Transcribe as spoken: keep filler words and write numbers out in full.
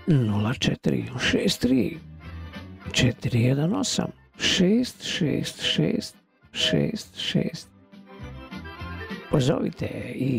nula četiri šest tri četiri jedan osam šest šest šest šest šest. Pozovite i